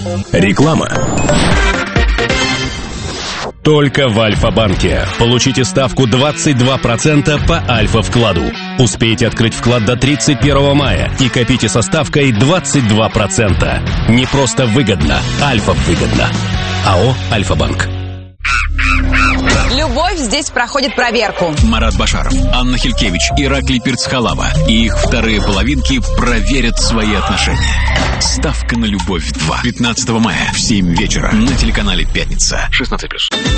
Реклама. Только в Альфа-банке. Получите ставку 22% по Альфа-вкладу. Успейте открыть вклад до 31 мая и копите со ставкой 22%. Не просто выгодно, Альфа-выгодно. АО «Альфа-банк». Любовь здесь проходит проверку. Марат Башаров, Анна Хилькевич, Ираклий Перцхалава и их вторые половинки проверят свои отношения. Ставка на любовь 2. 15 мая в 7 вечера на телеканале «Пятница». 16+.